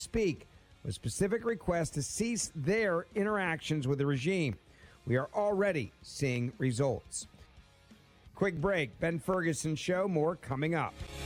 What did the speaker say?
speak with specific requests to cease their interactions with the regime. We are already seeing results. Quick break. Ben Ferguson Show. More coming up.